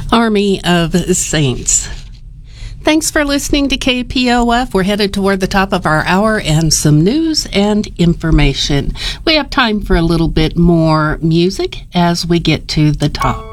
Army of Saints. Thanks for listening to KPOF. We're headed toward the top of our hour and some news and information. We have time for a little bit more music as we get to the top.